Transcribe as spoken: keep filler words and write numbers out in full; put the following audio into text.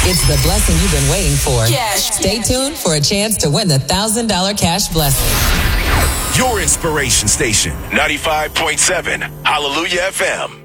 It's the blessing you've been waiting for. Yes. Stay tuned for a chance to win the one thousand dollars cash blessing. Your inspiration station, ninety-five point seven Hallelujah F M.